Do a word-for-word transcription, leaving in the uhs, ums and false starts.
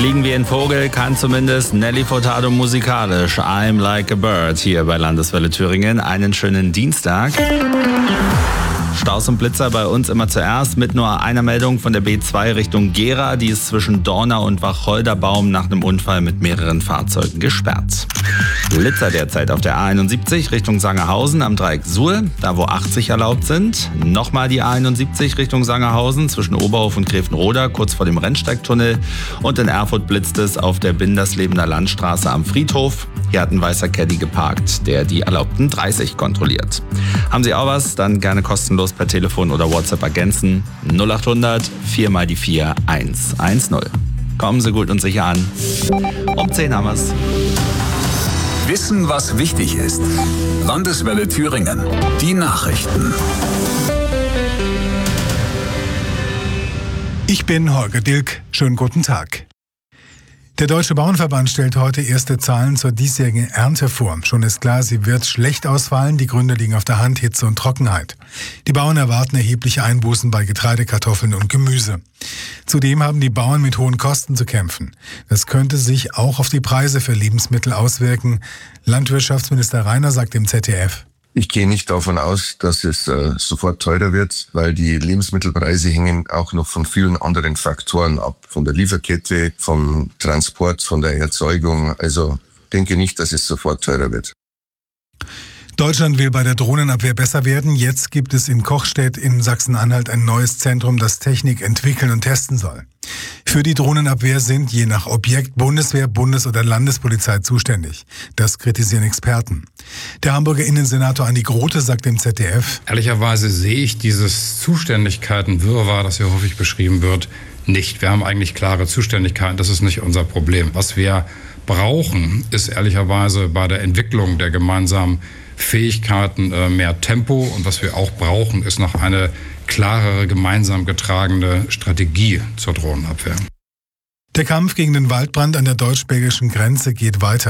Fliegen wie ein Vogel kann zumindest Nelly Furtado musikalisch. I'm like a bird hier bei Landeswelle Thüringen. Einen schönen Dienstag. Staus und Blitzer bei uns immer zuerst mit nur einer Meldung von der B zwei Richtung Gera. Die ist zwischen Dornau und Wacholderbaum nach einem Unfall mit mehreren Fahrzeugen gesperrt. Blitzer derzeit auf der A einundsiebzig Richtung Sangerhausen am Dreieck Suhl, da wo achtzig erlaubt sind. Nochmal die A einundsiebzig Richtung Sangerhausen zwischen Oberhof und Grevenroda kurz vor dem Rennsteigtunnel. Und in Erfurt blitzt es auf der Binderslebener Landstraße am Friedhof. Hier hat ein weißer Caddy geparkt, der die erlaubten dreißig kontrolliert. Haben Sie auch was? Dann gerne kostenlos per Telefon oder WhatsApp ergänzen. null achthundert vier mal die vier eins eins null. Kommen Sie gut und sicher an. Um zehn haben wir's. Wissen, was wichtig ist. Landeswelle Thüringen. Die Nachrichten. Ich bin Holger Dilk. Schönen guten Tag. Der Deutsche Bauernverband stellt heute erste Zahlen zur diesjährigen Ernte vor. Schon ist klar, sie wird schlecht ausfallen. Die Gründe liegen auf der Hand: Hitze und Trockenheit. Die Bauern erwarten erhebliche Einbußen bei Getreide, Kartoffeln und Gemüse. Zudem haben die Bauern mit hohen Kosten zu kämpfen. Das könnte sich auch auf die Preise für Lebensmittel auswirken. Landwirtschaftsminister Rainer sagt im Z D F: Ich gehe nicht davon aus, dass es äh, sofort teurer wird, weil die Lebensmittelpreise hängen auch noch von vielen anderen Faktoren ab. Von der Lieferkette, vom Transport, von der Erzeugung. Also denke nicht, dass es sofort teurer wird. Deutschland will bei der Drohnenabwehr besser werden. Jetzt gibt es in Kochstedt in Sachsen-Anhalt ein neues Zentrum, das Technik entwickeln und testen soll. Für die Drohnenabwehr sind je nach Objekt Bundeswehr, Bundes- oder Landespolizei zuständig. Das kritisieren Experten. Der Hamburger Innensenator Andi Grote sagt im Z D F: Ehrlicherweise sehe ich dieses Zuständigkeiten-Wirrwarr, das hier häufig beschrieben wird, nicht. Wir haben eigentlich klare Zuständigkeiten. Das ist nicht unser Problem. Was wir brauchen, ist ehrlicherweise bei der Entwicklung der gemeinsamen Fähigkeiten äh, mehr Tempo. Und was wir auch brauchen, ist noch eine klarere, gemeinsam getragene Strategie zur Drohnenabwehr. Der Kampf gegen den Waldbrand an der deutsch-belgischen Grenze geht weiter.